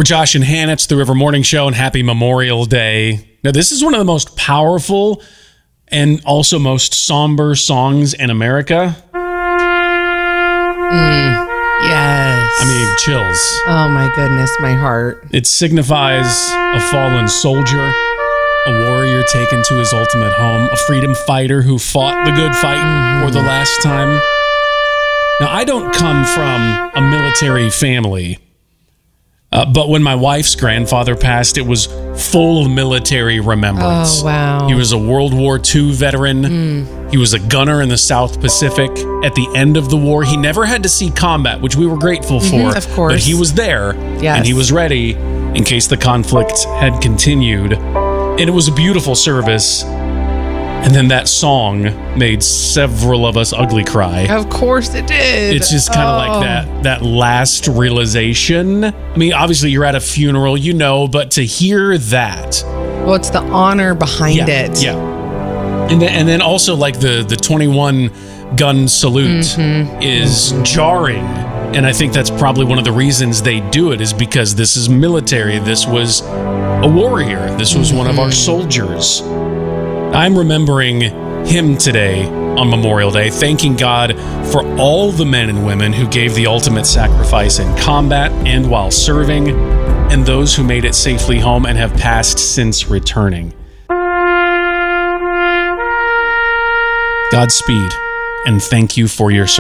We're Josh and Hannah. It's the River Morning Show, and happy Memorial Day. Now, this is one of the most powerful and also most somber songs in America. Yes. I mean, chills. Oh my goodness, my heart. It signifies a fallen soldier, a warrior taken to his ultimate home, a freedom fighter who fought the good fight for the last time. Now, I don't come from a military family. But when my wife's grandfather passed, it was full military remembrance. Oh, wow. He was a World War II veteran. He was a gunner in the South Pacific. At the end of the war, he never had to see combat, which we were grateful for. Of course. But he was there, Yes. and he was ready in case the conflict had continued. And it was a beautiful service. And then that song made several of us ugly cry. Of course it did. It's just kind of like that last realization. I mean, obviously you're at a funeral, but to hear that. Well, it's the honor behind it. Yeah. And then also like the 21 gun salute is jarring. And I think that's probably one of the reasons they do it is because this is military. This was a warrior. This was one of our soldiers. I'm remembering him today on Memorial Day, thanking God for all the men and women who gave the ultimate sacrifice in combat and while serving, and those who made it safely home and have passed since returning. Godspeed, and thank you for your service.